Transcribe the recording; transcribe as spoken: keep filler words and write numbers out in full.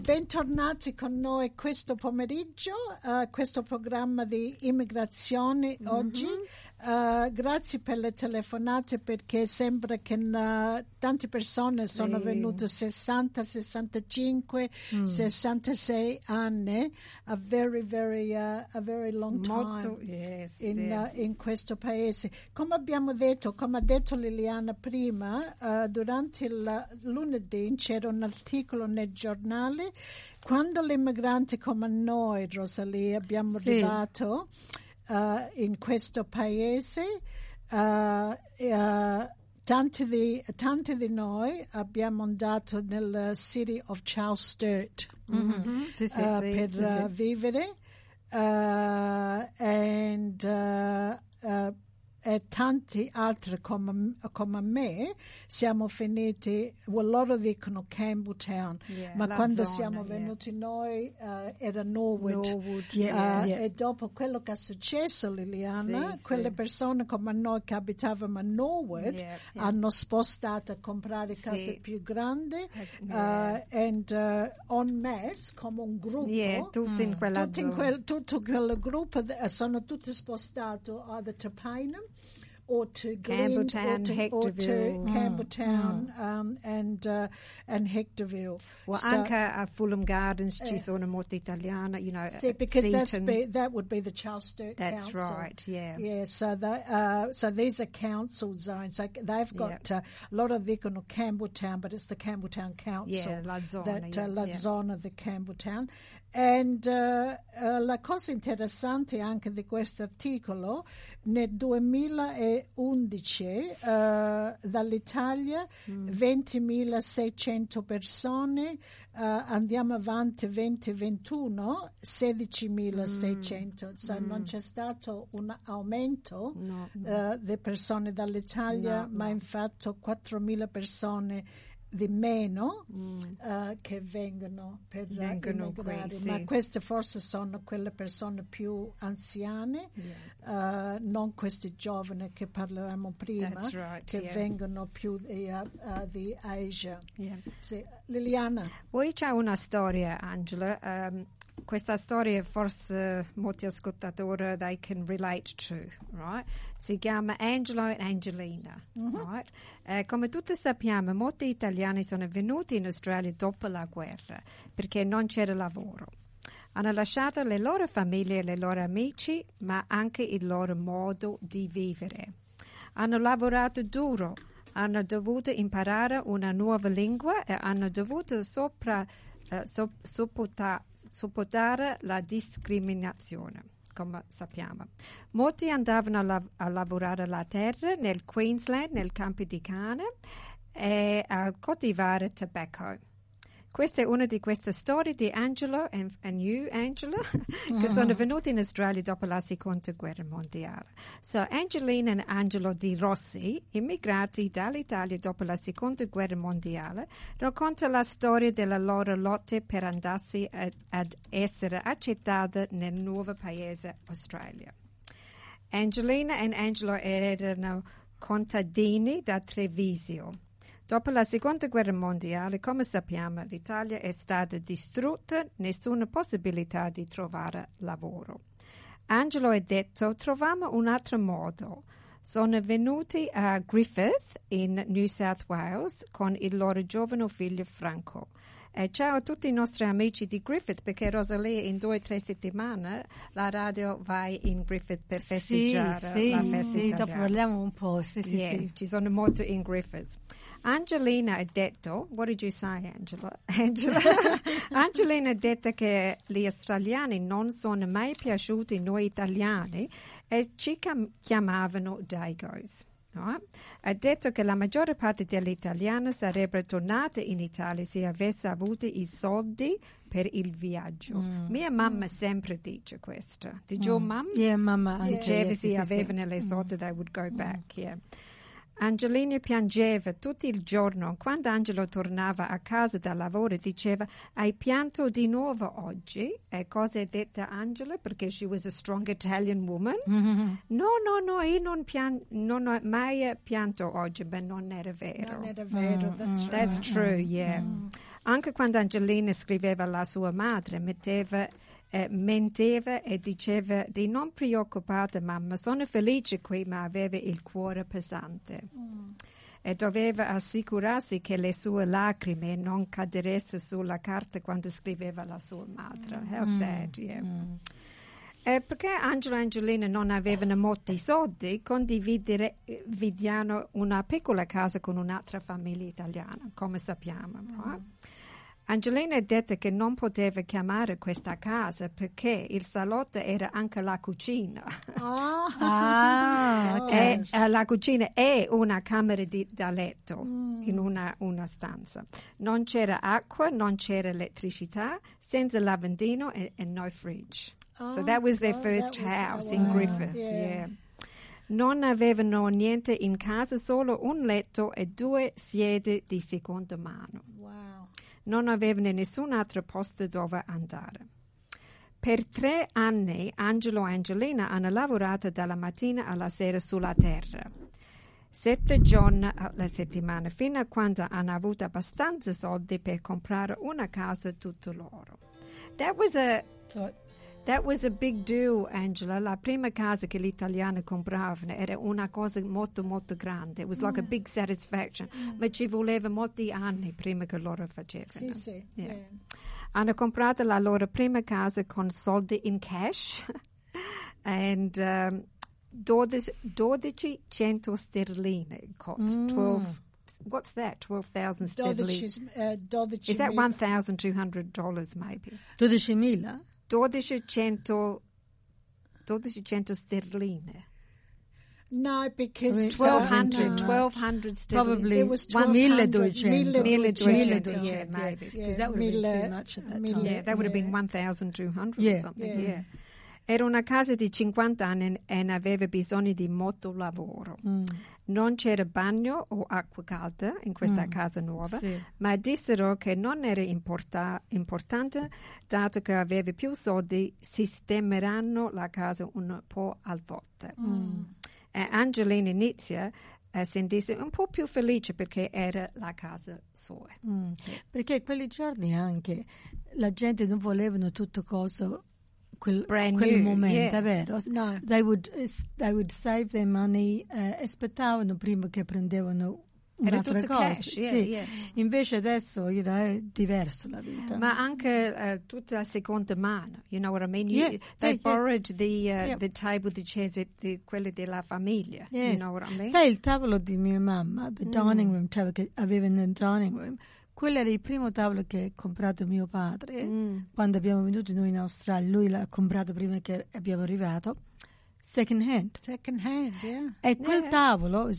bentornati con noi questo pomeriggio, uh, questo programma di immigrazione mm-hmm. oggi. Uh, grazie per le telefonate, perché sembra che uh, tante persone sono sì. venute sessanta, sessantacinque, mm. sessantasei anni, a very, very, uh, a very long time Molto, yes, in, yeah. uh, in questo paese. Come abbiamo detto, come ha detto Liliana prima, uh, durante il lunedì c'era un articolo nel giornale quando l'immigrante come noi, Rosalia, abbiamo sì. arrivato Uh, in questo paese, uh, uh, tanti, di, tanti di noi abbiamo andato nel City of Charles Sturt mm-hmm. sì, sì, uh, sì, per sì, uh, sì. vivere uh, and, uh, uh, e tanti altri come, come me siamo finiti, well, loro dicono Campbelltown, yeah, ma quando zona, siamo yeah. venuti noi uh, era Norwood, Norwood yeah, uh, yeah. E dopo quello che è successo, Liliana, sì, quelle sì. persone come noi che abitavamo a Norwood yeah, yeah. hanno spostato a comprare case sì. più grandi yeah. uh, and uh, en masse come un gruppo, yeah, tutti mm. in quella tutti zona. in quel, tutto quel gruppo sono tutti spostati either to Payneham or to Glen, or to, or to Campbelltown mm. um, and uh, and Hectorville. Well, so, anche a Fulham Gardens uh, ci sono molti italiani, you know. See, because Seaton. that's be, that would be the Charles Sturt That's Council. right, yeah. Yeah, so the, uh, so these are council zones. Like they've got yeah. uh, a lot of them on Campbelltown, but it's the Campbelltown Council. Yeah, la zona. That, yeah, uh, la yeah. zona di Campbelltown. And uh, uh, la cosa interessante anche di questo articolo, nel duemilaundici uh, dall'Italia mm. ventimilaseicento persone, uh, andiamo avanti duemilaventuno sedicimilaseicento, mm. cioè mm. non c'è stato un aumento no, no. Uh, di persone dall'Italia, no, ma no. infatti quattromila persone di meno mm. uh, che vengono per vengono immigrare, qui, sì. ma queste forse sono quelle persone più anziane, yeah. uh, non questi giovani che parlavamo prima, right, che yeah. vengono più di, uh, uh, di Asia. Yeah. Sì. Liliana. Poi c'è una storia, Angela. Um, questa storia forse molti ascoltatori they can relate to, right? Si chiama Angelo e Angelina, mm-hmm. right? Eh, come tutti sappiamo, molti italiani sono venuti in Australia dopo la guerra perché non c'era lavoro. Hanno lasciato le loro famiglie e i loro amici, ma anche il loro modo di vivere. Hanno lavorato duro, hanno dovuto imparare una nuova lingua e hanno dovuto sopra, eh, so, sopportare sopportare la discriminazione, come sappiamo. Molti andavano a, lav- a lavorare la terra nel Queensland, nel campo di cane, e a coltivare tabacco. Questa è una di queste storie di Angelo e you, Angela, mm-hmm. che sono venuti in Australia dopo la seconda guerra mondiale. So, Angelina e Angelo Di Rossi, immigrati dall'Italia dopo la seconda guerra mondiale, raccontano la storia della loro lotta per andarsi ad, ad essere accettati nel nuovo paese Australia. Angelina e Angelo erano contadini da Treviso. Dopo la seconda guerra mondiale, come sappiamo, l'Italia è stata distrutta, nessuna possibilità di trovare lavoro. Angelo ha detto, troviamo un altro modo. Sono venuti a Griffith, in New South Wales, con il loro giovane figlio Franco. E ciao a tutti i nostri amici di Griffith, perché Rosalia in due o tre settimane la radio va in Griffith per festeggiare sì, la sì, festa sì, italiana. dopo parliamo un po', sì, sì, yeah, sì. Ci sono molti in Griffith. Angelina ha detto, what did you say, Angela? Angela? Angelina ha detto che gli australiani non sono mai piaciuti noi italiani e ci chiamavano Daigos. No? Ha detto che la maggior parte degli italiani sarebbero tornati in Italia se avesse avuto i soldi per il viaggio. Mm. Mia mamma mm. sempre dice questo. Did mm. your mum? Yeah, mamma. Diceva Yeah, se sì, avevano sì, le sì. soldi, they would go Mm. back. Yeah. Angelina piangeva tutto il giorno. Quando Angelo tornava a casa dal lavoro diceva, hai pianto di nuovo oggi? E cosa ha detto Angela? Perché she was a strong Italian woman. Mm-hmm. No, no, no, io non, pian- non ho mai pianto oggi, ma non era vero. Non era vero, Mm, that's mm, right. That's true, yeah. Mm. Anche quando Angelina scriveva alla sua madre, metteva, eh, menteva e diceva di non preoccupate mamma, sono felice qui ma aveva il cuore pesante. Mm. E doveva assicurarsi che le sue lacrime non cadessero sulla carta quando scriveva alla sua madre. Mm. How sad, yeah. Mm. E perché Angelo e Angelina non avevano molti soldi, condividevano una piccola casa con un'altra famiglia italiana, come sappiamo. Mm. Right? Angelina dette che non poteva chiamare questa casa perché il salotto era anche la cucina. Oh. ah, okay. e, uh, la cucina è una camera di, da letto mm. in una, una stanza. Non c'era acqua, non c'era elettricità, senza lavandino e, e no fridge. Oh, so that was their oh, first house was, in wow. Griffith. Yeah. Yeah. Non avevano niente in casa, solo un letto e due sedie di seconda mano. Wow. Non avevano nessun altro posto dove andare. Per tre anni Angelo e Angelina hanno lavorato dalla mattina alla sera sulla terra, sette giorni alla settimana, fino a quando hanno avuto abbastanza soldi per comprare una casa tutto loro. That was a... That was a big deal, Angela. La prima casa che gli italiani compravano era una cosa molto, molto grande. It was like mm. a big satisfaction. Mm. Ma ci voleva molti anni prima che loro facevano. Sì, sì. Yeah. Yeah. Hanno comprato la loro prima casa con soldi in cash. And um, dodicento sterline cost. Mm. twelve What's that? twelve thousand sterline. Uh, dodici Is that one thousand two hundred dollars maybe? dodicimila? Dodicento, dodicento sterline. No, because twelve hundred, uh, no. twelve hundred sterline. Probably it was milleduecento. Milleduecento, yeah, maybe. Because yeah, that would have been too much at that time. time. Yeah, that would have been one thousand two hundred yeah. or something. Yeah. Yeah. Era una casa di cinquanta anni e ne aveva bisogno di molto lavoro. Mm. Non c'era bagno o acqua calda in questa mm. casa nuova, sì. ma dissero che non era importa- importante, dato che aveva più soldi, sistemeranno la casa un po' al volta. Mm. E Angelina inizia a sentirsi un po' più felice perché era la casa sua. Mm. Perché quei giorni anche la gente non volevano tutto cosa quel, quel momento, yeah. è vero? No. They would, they would save their money, eh, aspettavano prima che prendevano un'altra cosa. Cash, yeah, sì. yeah. Invece adesso you know, è diverso la vita. Ma anche uh, tutta la seconda mano, you know what I mean? You, yeah, they yeah, borrowed yeah. the, uh, yeah. the table, the chairs, the, quelle della famiglia, yes. you know what I mean? Sai, il tavolo di mia mamma, the mm. dining room table che aveva nel dining room, quello era il primo tavolo che ha comprato mio padre mm. quando abbiamo venuto noi in Australia. Lui l'ha comprato prima che abbiamo arrivato. Second hand. Second hand, yeah. E quel yeah. tavolo,